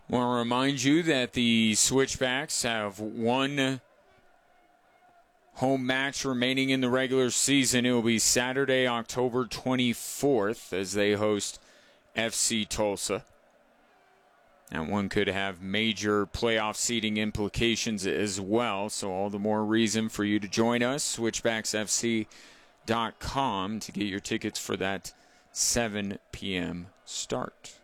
I want to remind you that the Switchbacks have one home match remaining in the regular season. It will be Saturday, October 24th, as they host FC Tulsa. And one could have major playoff seeding implications as well, so all the more reason for you to join us, switchbacksfc.com, to get your tickets for that 7 p.m. start.